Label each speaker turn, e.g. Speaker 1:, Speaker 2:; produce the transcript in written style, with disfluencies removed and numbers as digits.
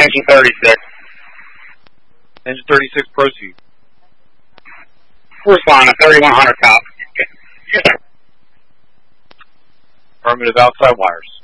Speaker 1: engine 36.
Speaker 2: Engine 36, proceed.
Speaker 1: First line, a 3100 cop.
Speaker 2: Affirmative, outside wires.